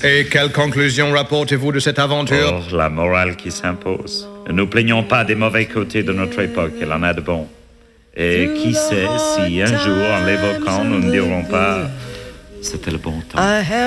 Et quelle conclusion rapportez-vous de cette aventure? Or, la morale qui s'impose. Ne nous plaignons pas des mauvais côtés de notre époque, elle en a de bons. Et qui sait si un jour, en l'évoquant, nous ne dirons pas « c'était le bon temps ».